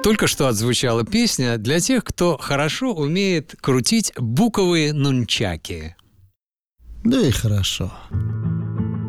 Только что отзвучала песня для тех, кто хорошо умеет крутить буковые нунчаки. Да и хорошо.